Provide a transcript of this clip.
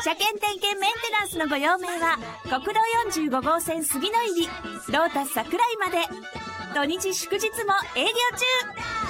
車検点検メンテナンスのご用命は国道45号線杉の入りロータス桜井まで。土日祝日も営業中。